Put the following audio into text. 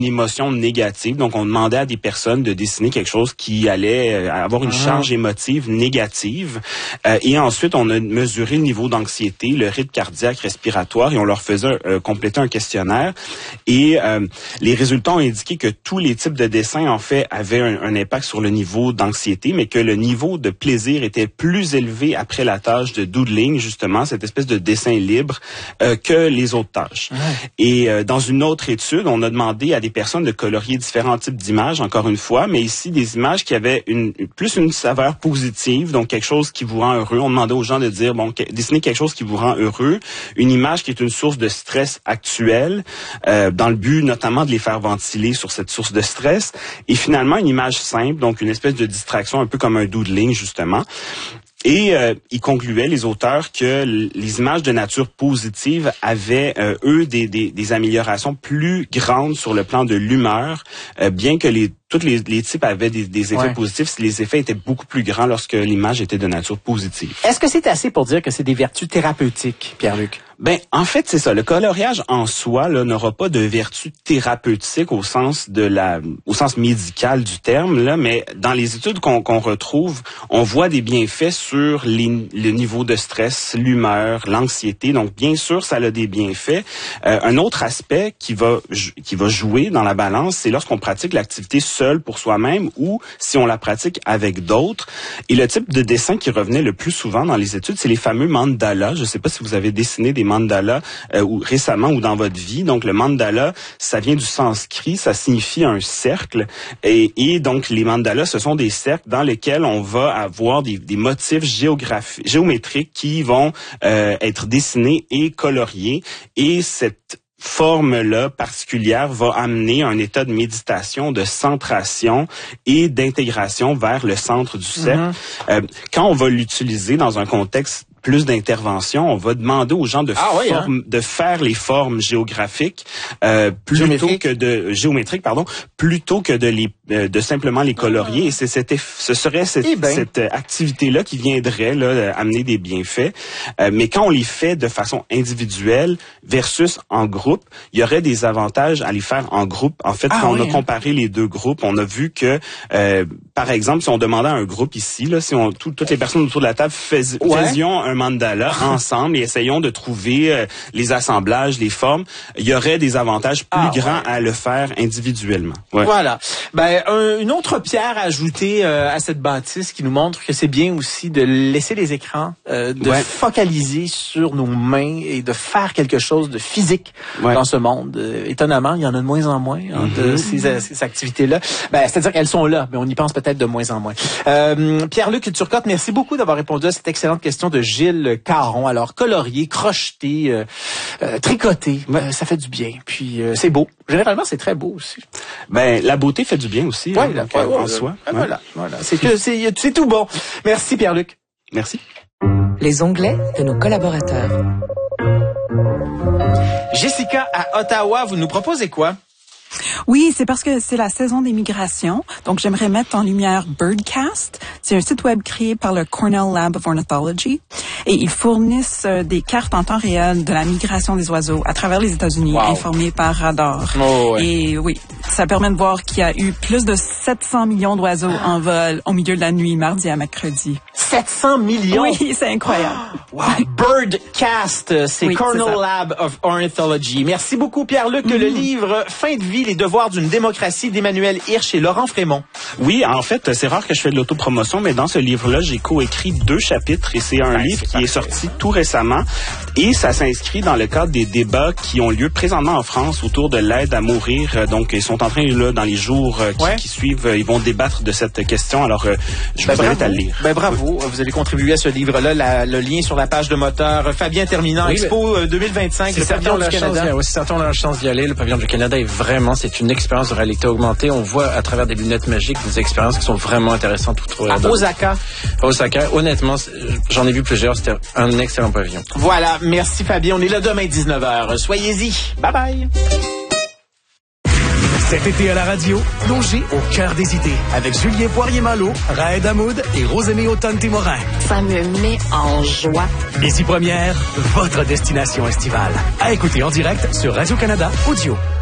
émotion négative. Donc, on demandait à des personnes de dessiner quelque chose qui allait avoir une charge émotive négative. Et ensuite, on a mesuré le niveau d'anxiété, le rythme cardiaque, respiratoire, et on leur faisait compléter un questionnaire. Et les résultats ont indiqué que tous les types de dessins, en fait, avaient un impact sur le niveau d'anxiété, mais que le niveau de plaisir était plus élevé après la tâche de doodling, justement, cette espèce de dessin libre, que les autres tâches. Et dans une autre étude, on a demandé à des personnes de colorier différents types d'images, encore une fois, mais ici des images qui avaient plus une saveur positive, donc quelque chose qui vous rend heureux. On demandait aux gens de dire, dessinez quelque chose qui vous rend heureux, une image qui est une source de stress actuelle, dans le but notamment de les faire ventiler sur cette source de stress, et finalement une image simple, donc une espèce de distraction, un peu comme un doodling justement. Et ils concluaient, les auteurs, que les images de nature positive avaient, eux, des améliorations plus grandes sur le plan de l'humeur, bien que tous les types avaient des effets positifs. Les effets étaient beaucoup plus grands lorsque l'image était de nature positive. Est-ce que c'est assez pour dire que c'est des vertus thérapeutiques, Pierre-Luc? En fait, c'est ça. Le coloriage en soi, là, n'aura pas de vertu thérapeutique au sens médical du terme, là, mais dans les études qu'on retrouve, on voit des bienfaits sur le niveau de stress, l'humeur, l'anxiété. Donc, bien sûr, ça a des bienfaits. Un autre aspect qui va jouer dans la balance, c'est lorsqu'on pratique l'activité seul pour soi-même ou si on la pratique avec d'autres. Et le type de dessin qui revenait le plus souvent dans les études, c'est les fameux mandalas. Je ne sais pas si vous avez dessiné des mandalas ou récemment ou dans votre vie. Donc, le mandala, ça vient du sanskrit, ça signifie un cercle. Et donc, les mandalas, ce sont des cercles dans lesquels on va avoir des motifs géométriques qui vont être dessinés et coloriés. Et cette forme-là particulière va amener un état de méditation, de centration et d'intégration vers le centre du cercle. Quand on va l'utiliser dans un contexte plus d'intervention, on va demander aux gens de faire les formes géographiques plutôt que de simplement les colorier. Et ce serait cette activité-là qui viendrait là amener des bienfaits. Mais quand on les fait de façon individuelle versus en groupe, il y aurait des avantages à les faire en groupe. En fait, quand on a comparé les deux groupes, on a vu que, par exemple, si on demandait à un groupe ici, là, si toutes les personnes autour de la table faisions un mandala ensemble et essayons de trouver les assemblages, les formes, il y aurait des avantages plus grands à le faire individuellement. Voilà. Une autre pierre à ajouter à cette bâtisse qui nous montre que c'est bien aussi de laisser les écrans, de focaliser sur nos mains et de faire quelque chose de physique dans ce monde. Étonnamment, il y en a de moins en moins de ces activités-là. C'est-à-dire qu'elles sont là, mais on y pense peut-être de moins en moins. Pierre-Luc Turcotte, merci beaucoup d'avoir répondu à cette excellente question de Gilles Caron. Alors, colorier, crocheter, tricoter, ça fait du bien. Puis, c'est beau. Généralement, c'est très beau aussi. La beauté fait du bien aussi en soi. Voilà. C'est tout bon. Merci, Pierre-Luc. Merci. Les onglets de nos collaborateurs. Jessica, à Ottawa, vous nous proposez quoi? Oui, c'est parce que c'est la saison des migrations. Donc, j'aimerais mettre en lumière Birdcast. C'est un site web créé par le Cornell Lab of Ornithology. Et ils fournissent des cartes en temps réel de la migration des oiseaux à travers les États-Unis, informées par radar. Et oui, ça permet de voir qu'il y a eu plus de 700 millions d'oiseaux en vol au milieu de la nuit, mardi à mercredi. 700 millions? Oui, c'est incroyable. Birdcast, c'est Cornell Lab of Ornithology. Merci beaucoup, Pierre-Luc. Le livre Fin de vie, les devoirs d'une démocratie d'Emmanuel Hirsch et Laurent Frémont. Oui, en fait, c'est rare que je fais de l'autopromotion, mais dans ce livre-là, j'ai coécrit 2 chapitres et c'est un livre qui est sorti tout récemment et ça s'inscrit dans le cadre des débats qui ont lieu présentement en France autour de l'aide à mourir. Donc, ils sont en train, là, dans les jours qui suivent, ils vont débattre de cette question. Alors, je vous invite à le lire. Bravo, vous allez contribuer à ce livre-là. Le lien sur la page de Moteur. Fabien Terminant, Expo 2025. Si certains ont la chance d'y aller, le Pavillon du Canada est vraiment, c'est une expérience de réalité augmentée. On voit à travers des lunettes magiques des expériences qui sont vraiment intéressantes. À Osaka. Honnêtement, j'en ai vu plusieurs. C'était un excellent pavillon. Voilà, merci Fabien. On est là demain 19h. Soyez-y. Bye bye. Cet été à la radio, plongez au cœur des idées avec Julien Poirier-Malo, Raed Hamoud et Rosemée Automne-Témorin. Ça me met en joie. Ici Première, votre destination estivale. À écouter en direct sur Radio-Canada Audio.